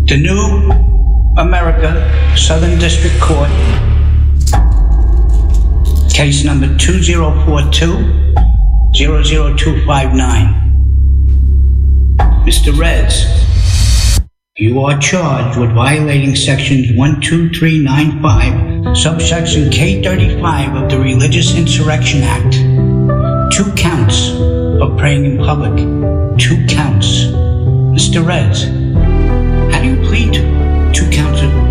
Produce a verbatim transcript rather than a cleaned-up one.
The New America Southern District Court, case number two zero four two, zero zero two five nine. Mister Reds, you are charged with violating sections one two three nine five, subsection K thirty-five of the Religious Insurrection Act. Two counts of praying in public. Two counts. Mister Reds, how do you plead to two counts of